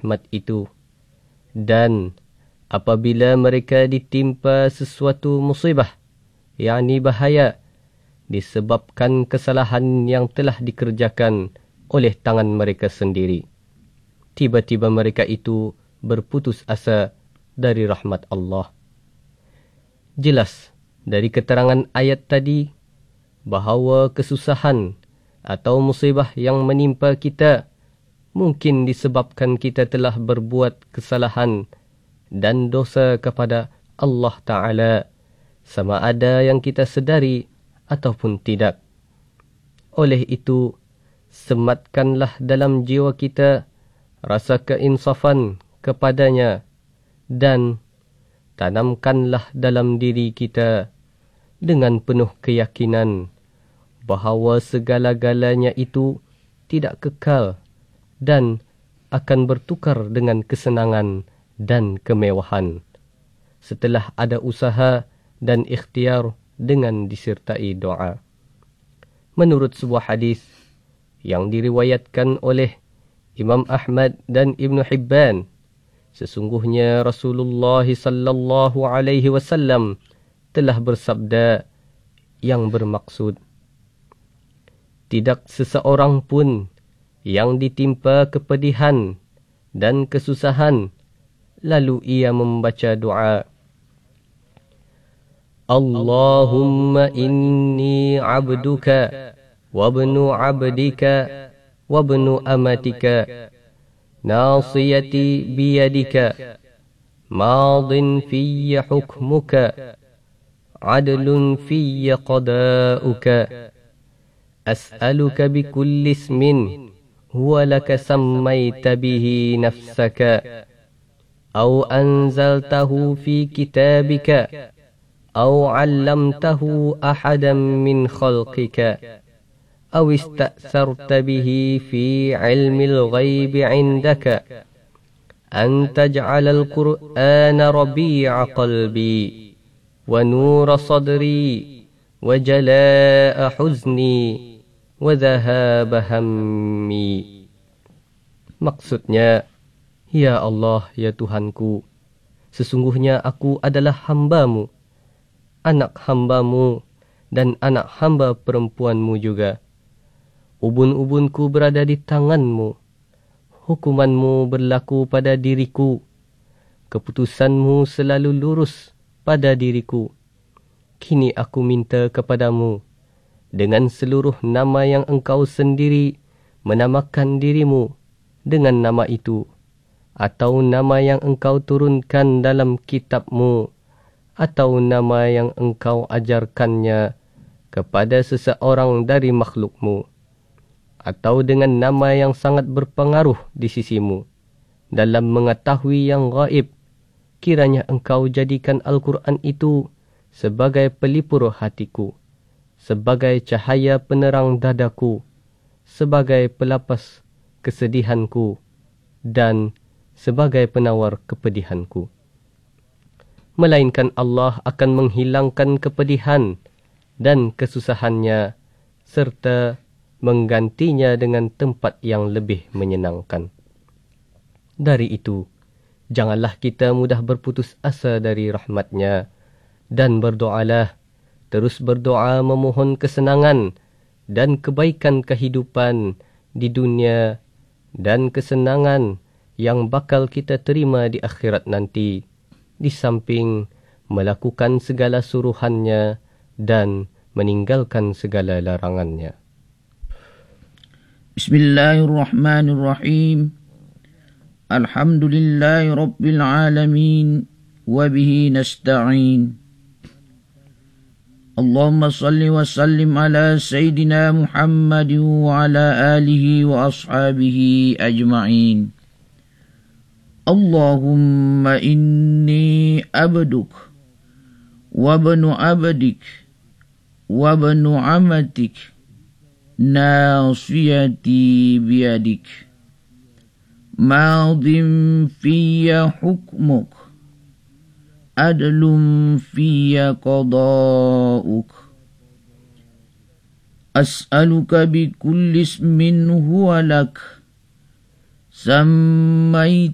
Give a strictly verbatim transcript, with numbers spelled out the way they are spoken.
rahmat itu. Dan apabila mereka ditimpa sesuatu musibah, yakni bahaya, disebabkan kesalahan yang telah dikerjakan oleh tangan mereka sendiri, tiba-tiba mereka itu berputus asa dari rahmat Allah. Jelas dari keterangan ayat tadi bahawa kesusahan atau musibah yang menimpa kita mungkin disebabkan kita telah berbuat kesalahan dan dosa kepada Allah Ta'ala, sama ada yang kita sedari ataupun tidak. Oleh itu, sematkanlah dalam jiwa kita rasa keinsafan kepadanya dan tanamkanlah dalam diri kita dengan penuh keyakinan bahawa segala-galanya itu tidak kekal dan akan bertukar dengan kesenangan dan kemewahan setelah ada usaha dan ikhtiar dengan disertai doa. Menurut sebuah hadis yang diriwayatkan oleh Imam Ahmad dan Ibn Hibban, sesungguhnya Rasulullah sallallahu alaihi wasallam telah bersabda yang bermaksud, tidak seseorang pun yang ditimpa kepedihan dan kesusahan lalu ia membaca doa, Allahumma inni abduka wabnu abdika wabnu amatika nasiyati biyadika madin fiyya hukmuka adlun fiyya qada'uka as'aluka bikulli ismin huwa laka sammayta bihi nafsaka aw anzaltahu fi kitabika aw 'allamtahu ahadan min khalqika aw ista'sarta bihi fi 'ilmil ghaibi 'indaka an taj'ala al-Qur'ana rabi'a qalbi wa nura sadri wa jalaa'a huzni wa dhahaba hammi. Maksudnya, ya Allah, ya Tuhanku, sesungguhnya aku adalah hamba-Mu, anak hamba-Mu dan anak hamba perempuan-Mu juga. Ubun-ubunku berada di tangan-Mu. Hukuman-Mu berlaku pada diriku. Keputusan-Mu selalu lurus pada diriku. Kini aku minta kepadamu dengan seluruh nama yang Engkau sendiri menamakan dirimu dengan nama itu, atau nama yang Engkau turunkan dalam kitab-Mu, atau nama yang Engkau ajarkannya kepada seseorang dari makhluk-Mu, atau dengan nama yang sangat berpengaruh di sisi-Mu dalam mengetahui yang gaib, kiranya Engkau jadikan Al-Quran itu sebagai pelipur hatiku, sebagai cahaya penerang dadaku, sebagai pelapas kesedihanku, dan sebagai penawar kepedihanku. Melainkan Allah akan menghilangkan kepedihan dan kesusahannya serta menggantinya dengan tempat yang lebih menyenangkan. Dari itu, janganlah kita mudah berputus asa dari rahmat-Nya dan berdoalah, terus berdoa memohon kesenangan dan kebaikan kehidupan di dunia dan kesenangan yang bakal kita terima di akhirat nanti, di samping melakukan segala suruhannya dan meninggalkan segala larangannya. Bismillahirrahmanirrahim. Alhamdulillahi Rabbil Alamin. Wabihi nasta'in. Allahumma salli wa sallim ala Sayyidina Muhammad wa ala alihi wa ashabihi ajma'in. Allahumma inni abduk wa banu abdik wa banu amatik nasiyati biyadik madin fiyya hukmuk adlum fiyya qada'uk as'aluka bi kulli ismin huwa lak sammayta